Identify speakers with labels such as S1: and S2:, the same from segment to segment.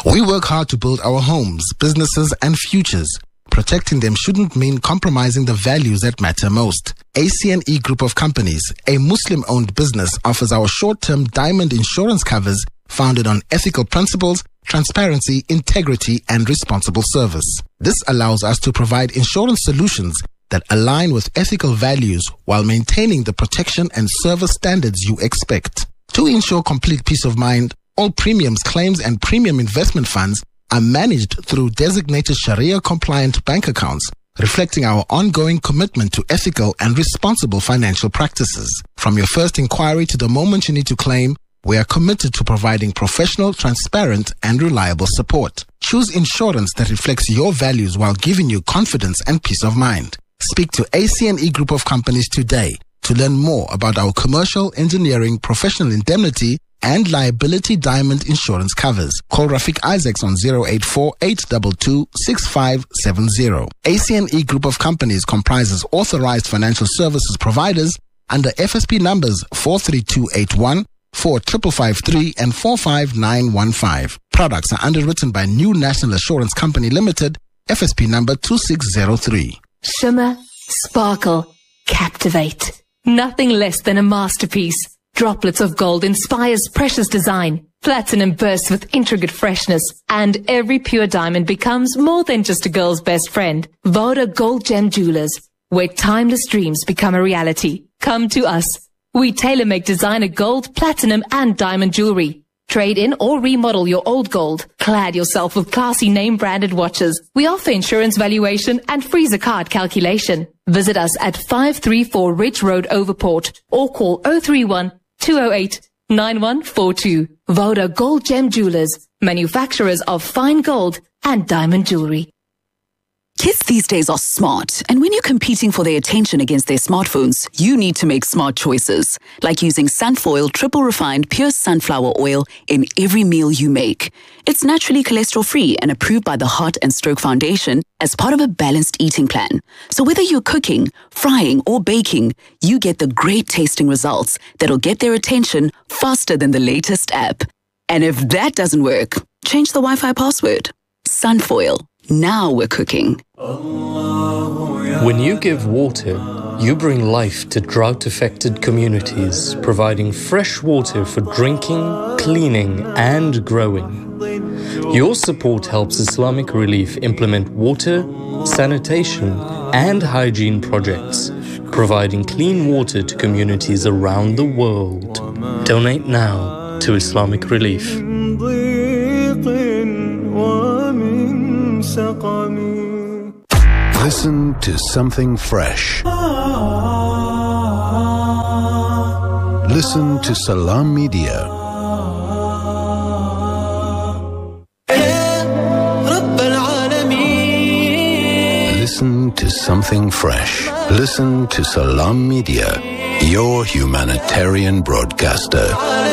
S1: We work hard to build our homes, businesses, and futures. Protecting them shouldn't mean compromising the values that matter most. ACNE Group of Companies, a Muslim-owned business, offers our short-term diamond insurance covers founded on ethical principles, transparency, integrity, and responsible service. This allows us to provide insurance solutions that align with ethical values while maintaining the protection and service standards you expect. To ensure complete peace of mind, all premiums, claims, and premium investment funds are managed through designated Sharia-compliant bank accounts, reflecting our ongoing commitment to ethical and responsible financial practices. From your first inquiry to the moment you need to claim, we are committed to providing professional, transparent, and reliable support. Choose insurance that reflects your values while giving you confidence and peace of mind. Speak to ACNE Group of Companies today to learn more about our commercial, engineering, professional indemnity, and liability diamond insurance covers. Call Rafiq Isaacs on 084-822-6570. ACNE Group of Companies comprises authorized financial services providers under FSP numbers 43281, 4553, and 45915. Products are underwritten by New National Assurance Company Limited, FSP number 2603.
S2: Shimmer, sparkle, captivate. Nothing less than a masterpiece. Droplets of gold inspires precious design. Platinum bursts with intricate freshness. And every pure diamond becomes more than just a girl's best friend. Voda Gold Gem Jewelers, where timeless dreams become a reality. Come to us. We tailor-make designer gold, platinum, and diamond jewelry. Trade in or remodel your old gold. Clad yourself with classy name-branded watches. We offer insurance valuation and free zakat calculation. Visit us at 534 Ridge Road, Overport, or call 031-208-9142. Voda Gold Gem Jewelers, manufacturers of fine gold and diamond jewelry.
S3: Kids these days are smart, and when you're competing for their attention against their smartphones, you need to make smart choices, like using Sunfoil triple refined pure sunflower oil in every meal you make. It's naturally cholesterol-free and approved by the Heart and Stroke Foundation as part of a balanced eating plan. So whether you're cooking, frying, or baking, you get the great tasting results that'll get their attention faster than the latest app. And if that doesn't work, change the Wi-Fi password. Sunfoil. Now we're cooking.
S4: When you give water, you bring life to drought-affected communities, providing fresh water for drinking, cleaning, and growing. Your support helps Islamic Relief implement water, sanitation, and hygiene projects, providing clean water to communities around the world. Donate now to Islamic Relief.
S5: Listen to something fresh. Listen to Salam Media. Listen to something fresh. Listen to Salam Media, your humanitarian broadcaster.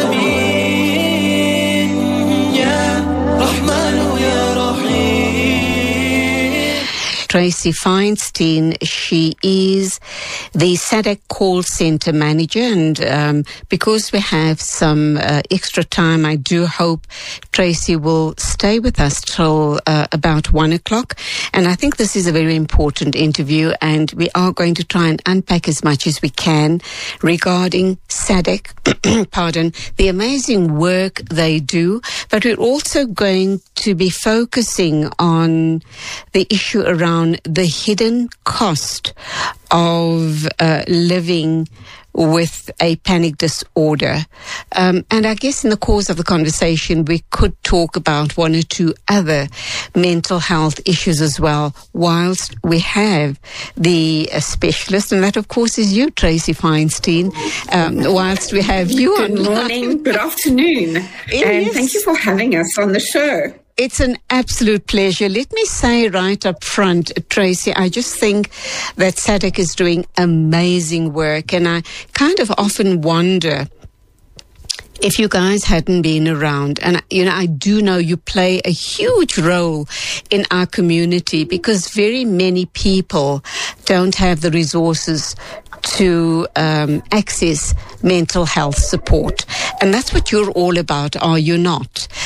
S6: Tracy Feinstein, she is the SADC call center manager, and because we have some extra time, I do hope Tracy will stay with us till about 1 o'clock. And I think this is a very important interview, and we are going to try and unpack as much as we can regarding SADC, pardon, the amazing work they do, but we're also going to be focusing on the issue around the hidden cost of living with a panic disorder. And I guess in the course of the conversation, we could talk about one or two other mental health issues as well, whilst we have the specialist, and that, of course, is you, Tracy Feinstein, whilst we have you on.
S7: Good morning, good afternoon, and thank you for having us on the show.
S6: It's an absolute pleasure. Let me say right up front, Tracy, I just think that SADC is doing amazing work, and I kind of often wonder if you guys hadn't been around. And, you know, I do know you play a huge role in our community because very many people don't have the resources to access mental health support. And that's what you're all about, are you not?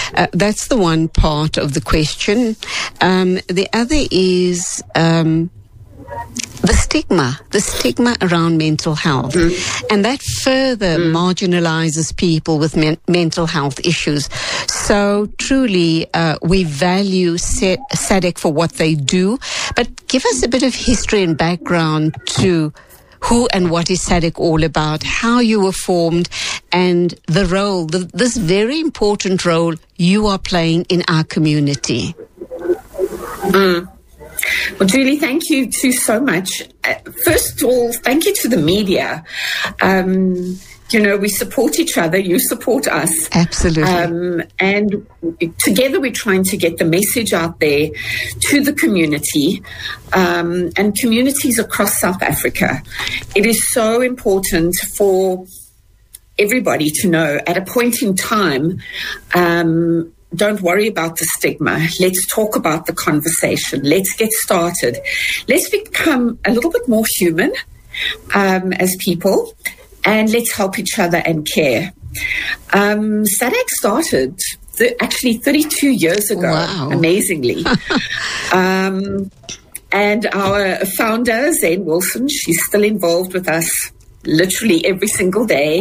S6: That's the one part of the question. The other is the stigma around mental health. And that further marginalizes people with mental health issues. So truly, we value SADC for what they do, but give us a bit of history and background to who and what is SADC all about, how you were formed, and the role, this very important role you are playing in our community.
S7: Well, Julie, thank you so much. First of all, thank you to the media. We support each other. You support us.
S6: Absolutely.
S7: And together we're trying to get the message out there to the community and communities across South Africa. It is so important for everybody to know at a point in time, don't worry about the stigma. Let's talk about the conversation. Let's get started. Let's become a little bit more human as people, and let's help each other and care. SADC started actually 32 years ago, amazingly. And our founder, Zane Wilson, she's still involved with us literally every single day.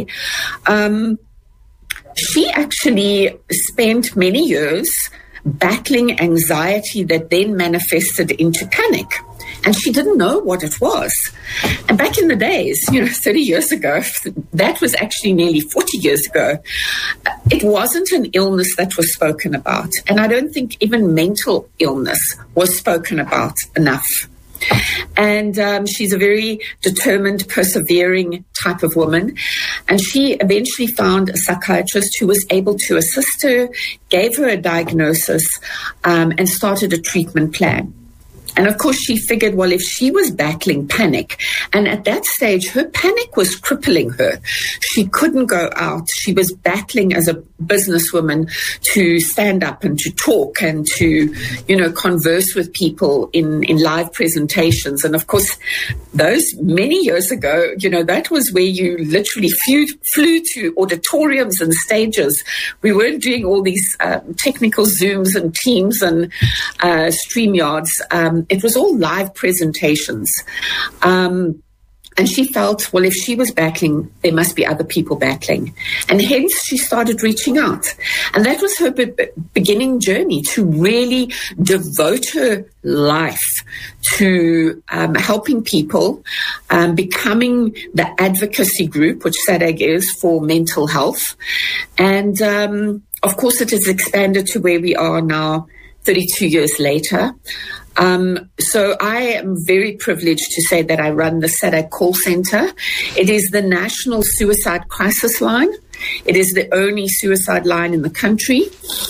S7: She actually spent many years battling anxiety that then manifested into panic. And she didn't know what it was. And back in the days, 30 years ago, that was actually nearly 40 years ago, it wasn't an illness that was spoken about. And I don't think even mental illness was spoken about enough. And she's a very determined, persevering type of woman. And she eventually found a psychiatrist who was able to assist her, gave her a diagnosis, and started a treatment plan. And of course, she figured, well, if she was battling panic, and at that stage, her panic was crippling her. She couldn't go out. She was battling as a businesswoman to stand up and to talk and to, converse with people in live presentations. And of course, those many years ago, that was where you literally flew to auditoriums and stages. We weren't doing all these technical Zooms and Teams and StreamYards. It was all live presentations. And she felt, well, if she was battling, there must be other people battling. And hence she started reaching out. And that was her beginning journey, to really devote her life to helping people, becoming the advocacy group, which SADC is, for mental health. And of course, it has expanded to where we are now, 32 years later. So I am very privileged to say that I run the SADC call center. It is the national suicide crisis line. It is the only suicide line in the country.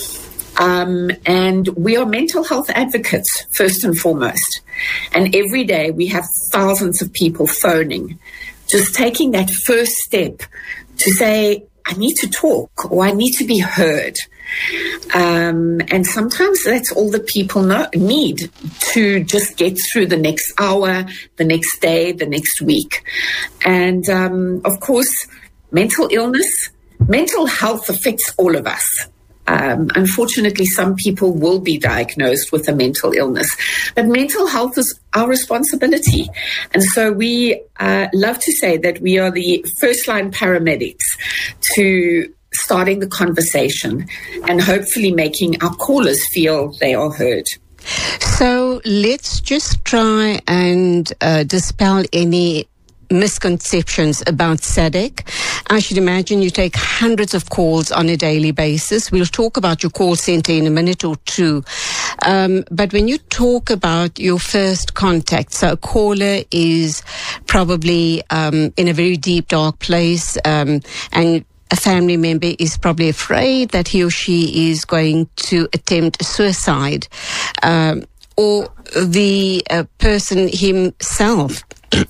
S7: And we are mental health advocates, first and foremost. And every day we have thousands of people phoning, just taking that first step to say, I need to talk, or I need to be heard. And sometimes that's all that people need to just get through the next hour, the next day, the next week. And of course, mental health affects all of us. Unfortunately, some people will be diagnosed with a mental illness, but mental health is our responsibility. And so we love to say that we are the first-line paramedics to starting the conversation and hopefully making our callers feel they are heard.
S6: So let's just try and dispel any misconceptions about SADC. I should imagine you take hundreds of calls on a daily basis. We'll talk about your call center in a minute or two. But when you talk about your first contact, so a caller is probably in a very deep, dark place, and a family member is probably afraid that he or she is going to attempt suicide, or the person himself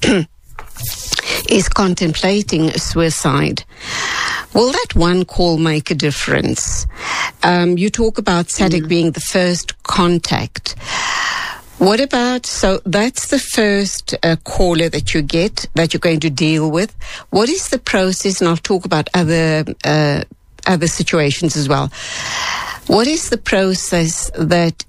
S6: is contemplating suicide. Will that one call make a difference? You talk about SADC being the first contact. What about, so that's the first caller that you get, that you're going to deal with. What is the process? And I'll talk about other situations as well. What is the process that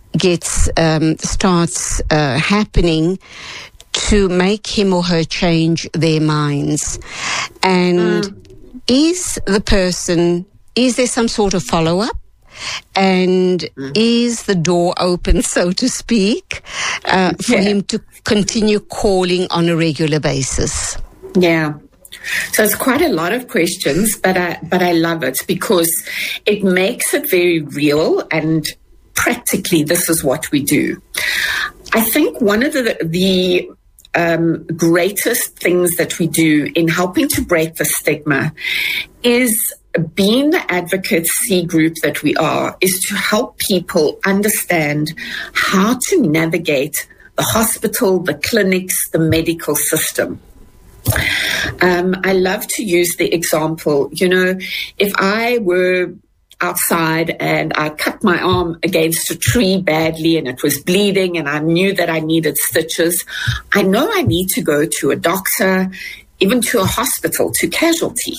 S6: starts happening to make him or her change their minds? And is there some sort of follow-up? And is the door open, so to speak, for him to continue calling on a regular basis?
S7: Yeah. So it's quite a lot of questions, but I love it because it makes it very real, and practically this is what we do. I think one of the greatest things that we do in helping to break the stigma is, being the Advocate C group that we are, is to help people understand how to navigate the hospital, the clinics, the medical system. I love to use the example, if I were outside and I cut my arm against a tree badly and it was bleeding and I knew that I needed stitches, I know I need to go to a doctor, even to a hospital, to casualty.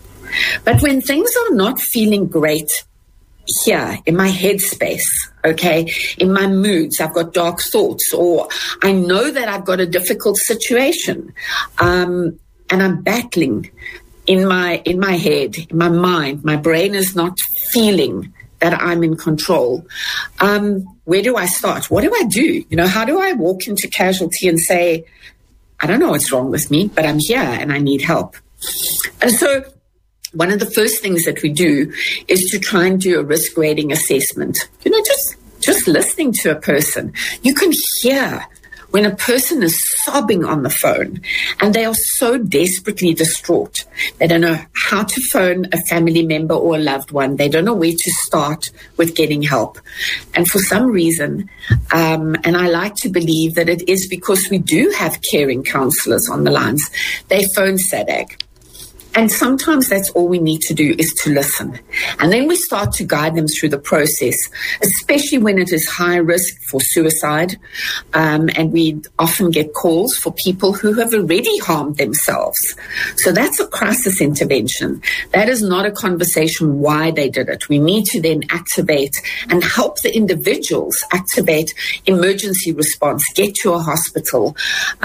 S7: But when things are not feeling great here in my headspace, okay, in my moods, I've got dark thoughts, or I know that I've got a difficult situation, and I'm battling in my head, in my mind, my brain is not feeling that I'm in control. Where do I start? What do I do? How do I walk into casualty and say, I don't know what's wrong with me, but I'm here and I need help? And so one of the first things that we do is to try and do a risk rating assessment. Just listening to a person, you can hear when a person is sobbing on the phone and they are so desperately distraught. They don't know how to phone a family member or a loved one. They don't know where to start with getting help. And for some reason, and I like to believe that it is because we do have caring counselors on the lines, they phone SADAG. And sometimes that's all we need to do is to listen. And then we start to guide them through the process, especially when it is high risk for suicide. And we often get calls for people who have already harmed themselves. So that's a crisis intervention. That is not a conversation why they did it. We need to then activate and help the individuals activate emergency response, get to a hospital.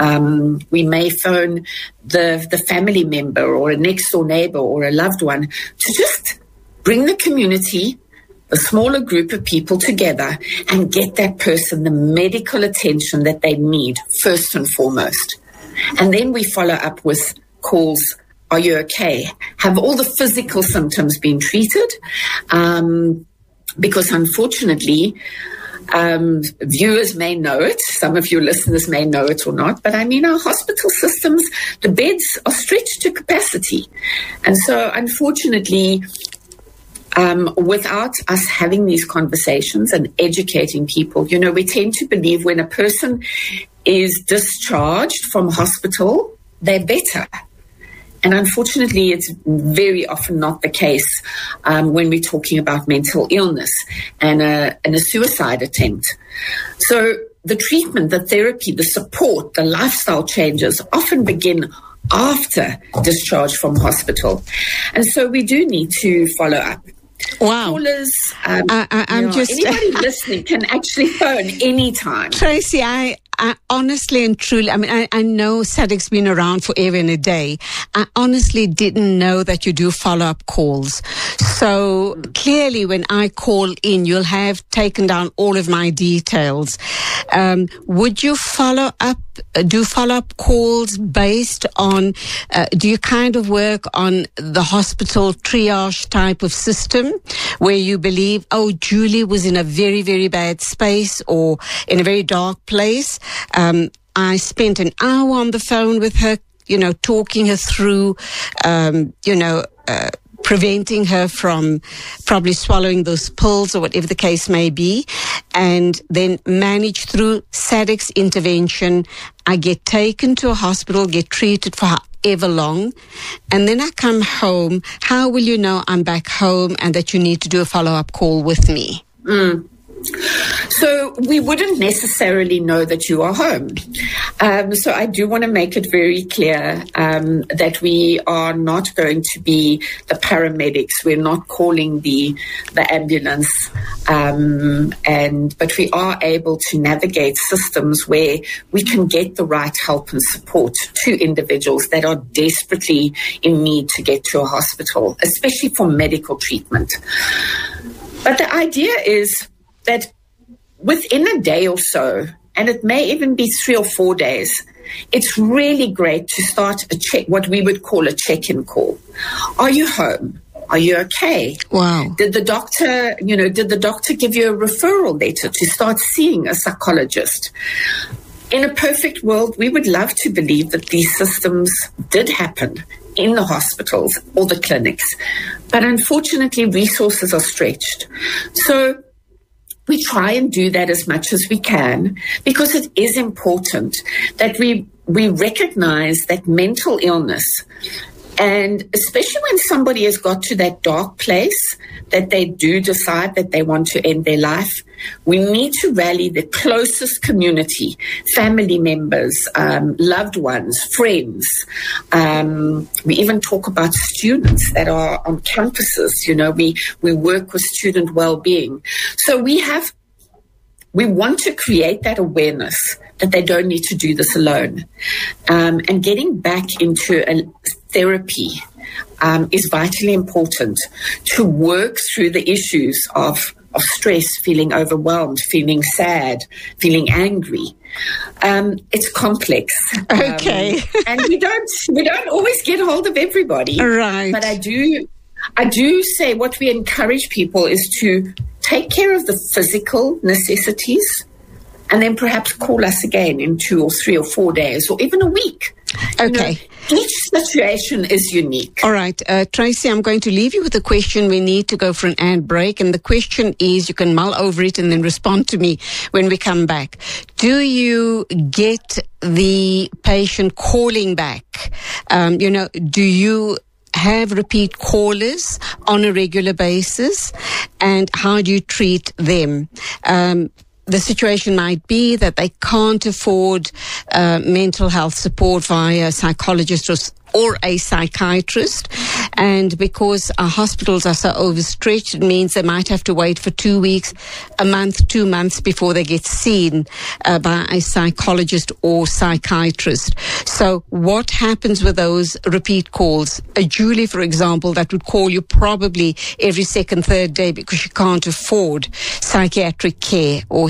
S7: We may phone the family member or a next door neighbor or a loved one to just bring the community, a smaller group of people together and get that person the medical attention that they need first and foremost. And then we follow up with calls, are you okay? Have all the physical symptoms been treated? Because unfortunately, viewers may know it, some of your listeners may know it or not, but our hospital systems, the beds are stretched to capacity. And so unfortunately, without us having these conversations and educating people, we tend to believe when a person is discharged from hospital, they're better. And unfortunately, it's very often not the case when we're talking about mental illness and a suicide attempt. So the treatment, the therapy, the support, the lifestyle changes often begin after discharge from hospital. And so we do need to follow up.
S6: Wow.
S7: Callers, anybody listening can actually phone anytime.
S6: Tracy, I honestly and truly, I know SADAG's been around forever and a day. I honestly didn't know that you do follow-up calls. So clearly when I call in, you'll have taken down all of my details. Would you do follow-up calls based on, do you kind of work on the hospital triage type of system where you believe, Julie was in a very, very bad space or in a very dark place? I spent an hour on the phone with her, talking her through, preventing her from probably swallowing those pills or whatever the case may be, and then manage through SADAG's intervention. I get taken to a hospital, get treated for however long, and then I come home. How will you know I'm back home and that you need to do a follow-up call with me?
S7: So we wouldn't necessarily know that you are home. So I do want to make it very clear that we are not going to be the paramedics. We're not calling the ambulance, but we are able to navigate systems where we can get the right help and support to individuals that are desperately in need to get to a hospital, especially for medical treatment. But the idea is that within a day or so, and it may even be 3 or 4 days, it's really great to start what we would call a check-in call. Are you home? Are you okay?
S6: Wow.
S7: Did the doctor give you a referral letter to start seeing a psychologist? In a perfect world, we would love to believe that these systems did happen in the hospitals or the clinics. But unfortunately, resources are stretched. So we try and do that as much as we can, because it is important that we recognize that mental illness, and especially when somebody has got to that dark place that they do decide that they want to end their life, we need to rally the closest community, family members, loved ones, friends. We even talk about students that are on campuses. We work with student well-being. So we want to create that awareness that they don't need to do this alone. And getting back into a therapy is vitally important to work through the issues of stress, feeling overwhelmed, feeling sad, feeling angry. It's complex.
S6: Okay.
S7: And we don't always get hold of everybody.
S6: Right.
S7: But I do say what we encourage people is to take care of the physical necessities, and then perhaps call us again in 2 or 3 or 4 days, or even a week.
S6: Okay.
S7: Each situation is unique.
S6: All right. Tracy, I'm going to leave you with a question. We need to go for an ad break. And the question is, you can mull over it and then respond to me when we come back. Do you get the patient calling back? Do you have repeat callers on a regular basis? And how do you treat them? The situation might be that they can't afford mental health support via a psychologist or a psychiatrist. And because our hospitals are so overstretched, it means they might have to wait for 2 weeks, a month, 2 months before they get seen by a psychologist or psychiatrist. So what happens with those repeat calls? A Julie, for example, that would call you probably every second, third day because she can't afford psychiatric care or,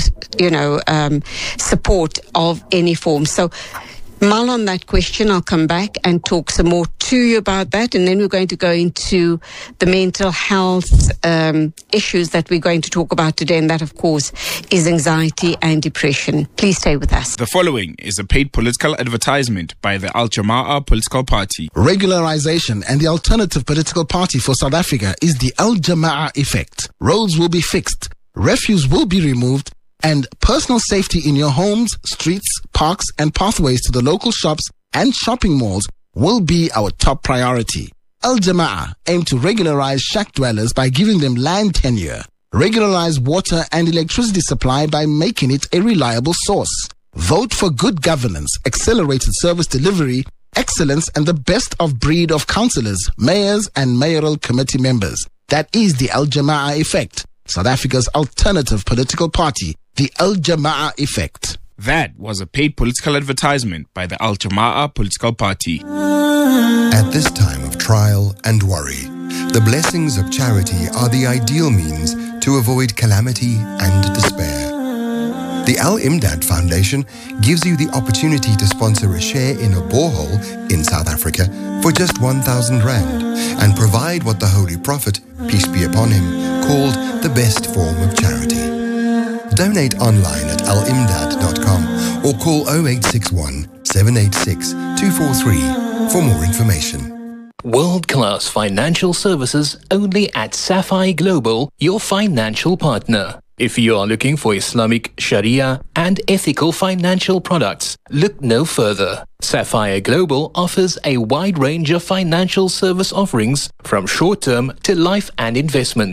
S6: support of any form. So mull on that question. I'll come back and talk some more to you about that. And then we're going to go into the mental health issues that we're going to talk about today. And that, of course, is anxiety and depression. Please stay with us.
S8: The following is a paid political advertisement by the Al Jama'ah political party.
S1: Regularization and the alternative political party for South Africa is the Al Jama'ah effect. Roads will be fixed, refuse will be removed, and personal safety in your homes, streets, parks, and pathways to the local shops and shopping malls will be our top priority. Al Jama'ah aim to regularize shack dwellers by giving them land tenure, regularize water and electricity supply by making it a reliable source. Vote for good governance, accelerated service delivery, excellence, and the best of breed of councillors, mayors, and mayoral committee members. That is the Al Jama'ah effect, South Africa's alternative political party. The Al Jama'ah effect.
S8: That was a paid political advertisement by the Al Jama'ah political party.
S9: At this time of trial and worry, the blessings of charity are the ideal means to avoid calamity and despair. The Al Imdad Foundation gives you the opportunity to sponsor a share in a borehole in South Africa for just 1,000 rand and provide what the Holy Prophet, peace be upon him, called the best form of charity. Donate online at alimdad.com or call 0861 786 243 for more information.
S10: World-class financial services only at Sapphire Global, your financial partner. If you are looking for Islamic, Sharia, and ethical financial products, look no further. Sapphire Global offers a wide range of financial service offerings from short-term to life and investments.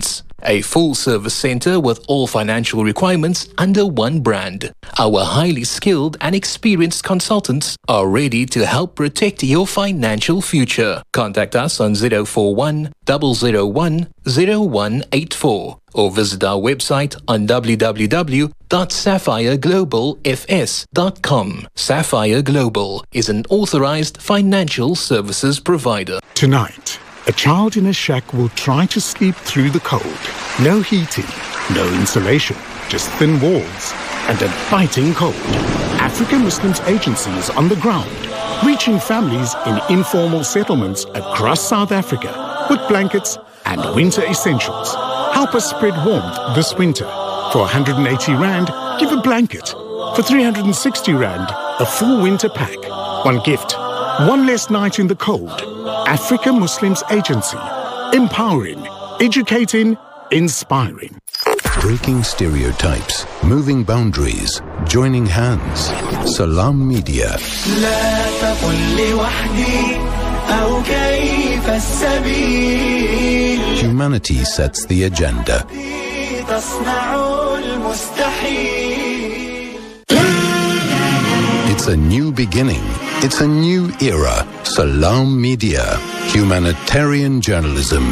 S10: a full-service center with all financial requirements under one brand. Our highly skilled and experienced consultants are ready to help protect your financial future. Contact us on 041 001 0184 or visit our website on www.sapphireglobalfs.com. Sapphire Global is an authorized financial services provider.
S11: Tonight, a child in a shack will try to sleep through the cold. No heating, no insulation, just thin walls and a biting cold. African Muslims Agency is on the ground, reaching families in informal settlements across South Africa with blankets and winter essentials. Help us spread warmth this winter. For 180 Rand, give a blanket. For 360 Rand, a full winter pack. One gift, one less night in the cold. Africa Muslims Agency. Empowering, educating, inspiring.
S5: Breaking stereotypes, moving boundaries, joining hands. Salam Media. Humanity sets the agenda. It's a new beginning. It's a new era. Salam Media. Humanitarian journalism.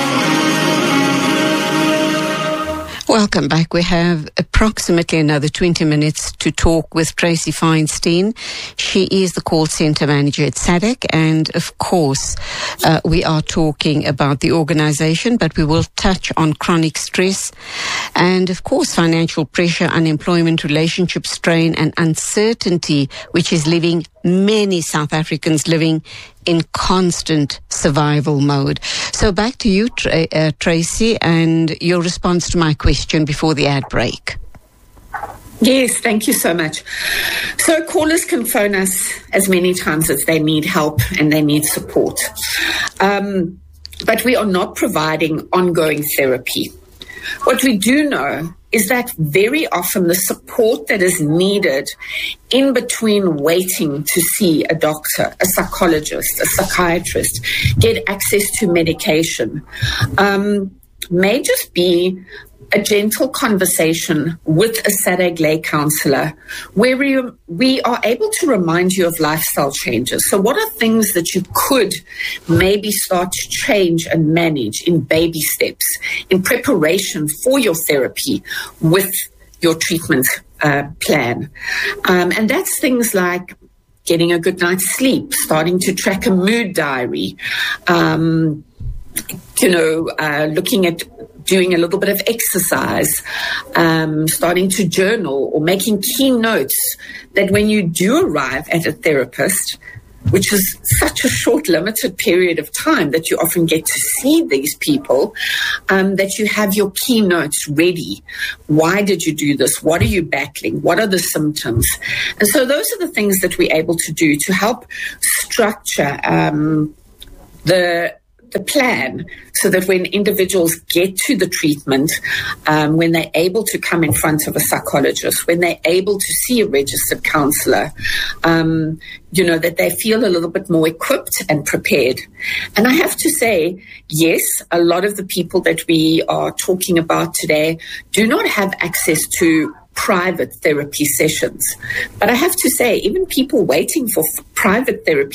S6: Welcome back. We have approximately another 20 minutes to talk with Tracy Feinstein. She is the call center manager at SADC, and of course, we are talking about the organization, but we will touch on chronic stress and, of course, financial pressure, unemployment, relationship strain, and uncertainty, which is leaving many South Africans living in constant survival mode. So back to you, Tracy, and your response to my question before the ad break.
S7: Yes, thank you so much. So callers can phone us as many times as they need help and they need support. But we are not providing ongoing therapy. What we do know is that very often the support that is needed in between waiting to see a doctor, a psychologist, a psychiatrist, get access to medication, may just be a gentle conversation with a SADC lay counsellor where we are able to remind you of lifestyle changes. So what are things that you could maybe start to change and manage in baby steps in preparation for your therapy with your treatment plan? And that's things like getting a good night's sleep, starting to track a mood diary, looking at doing a little bit of exercise, starting to journal or making key notes that when you do arrive at a therapist, which is such a short, limited period of time that you often get to see these people, that you have your key notes ready. Why did you do this? What are you battling? What are the symptoms? And so those are the things that we're able to do to help structure the plan so that when individuals get to the treatment, when they're able to come in front of a psychologist, when they're able to see a registered counsellor, that they feel a little bit more equipped and prepared. And I have to say, yes, a lot of the people that we are talking about today do not have access to private therapy sessions. But I have to say, even people waiting for private therapy